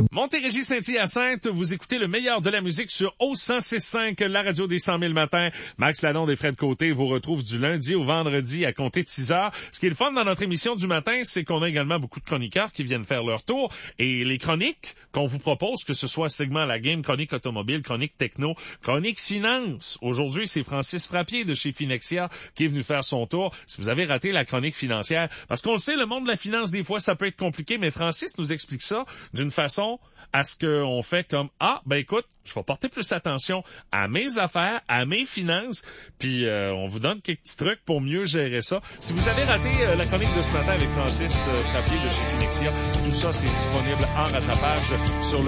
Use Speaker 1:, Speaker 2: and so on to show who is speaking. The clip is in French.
Speaker 1: Montérégie Saint-Hyacinthe, vous écoutez le meilleur de la musique sur O106.5, la radio des 100 000 matins. Max Lalonde et Fred Côté vous retrouvent du lundi au vendredi à compter de 6 heures. Ce qui est le fun dans notre émission du matin, c'est qu'on a également beaucoup de chroniqueurs qui viennent faire leur tour. Et les chroniques qu'on vous propose, que ce soit segment la game, chronique automobile, chronique techno, chronique finance. Aujourd'hui, c'est Francis Frappier de chez Finexia qui est venu faire son tour. Si vous avez raté la chronique financière, parce qu'on le sait, le monde de la finance, des fois, ça peut être compliqué, mais Francis nous explique ça d'une façon à ce qu'on fait comme, écoute, je vais porter plus attention à mes affaires, à mes finances, puis on vous donne quelques petits trucs pour mieux gérer ça. Si vous avez raté la chronique de ce matin avec Francis Frappier de chez Finexia, tout ça, c'est disponible en rattrapage sur le